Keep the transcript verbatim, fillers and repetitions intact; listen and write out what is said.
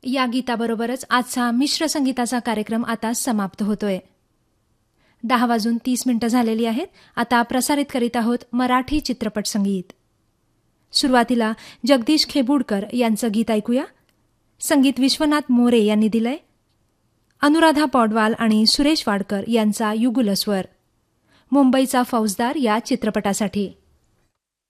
या गीताबरोबरच आजचा मिश्र संगीताचा कार्यक्रम आता समाप्त होतोय. दहा वाजून तीस मिनिटं झालेली आहेत. आता प्रसारित करीत आहोत मराठी चित्रपट संगीत. सुरुवातीला जगदीश खेबुडकर यांचं गीत ऐकूया. संगीत विश्वनाथ मोरे यांनी दिलंय. अनुराधा पौडवाल आणि सुरेश वाडकर यांचा युगुल स्वर. मुंबईचा फौजदार या चित्रपटासाठी.